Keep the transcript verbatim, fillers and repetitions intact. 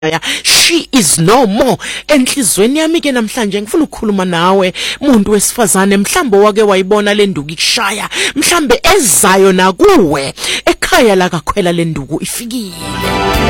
She is no more. Enhlizweni yami ke namhlanje ngifuna ukukhuluma nawe umuntu wesifazane mhlambe wake wayibona le nduku ikishaya mhlambe ezayo nakuwe ekhaya la kakhwela le nduku ifikile.